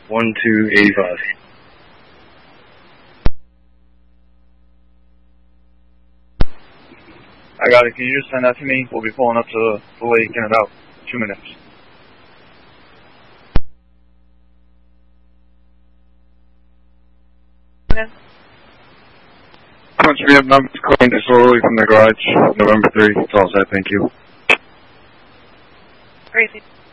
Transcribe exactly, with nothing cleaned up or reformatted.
one two eight five. I got it. Can you just send that to me? We'll be pulling up to the lake in about two minutes. Punch me up, numbers calling disorderly from the garage, November third. It's all set, thank you. Crazy.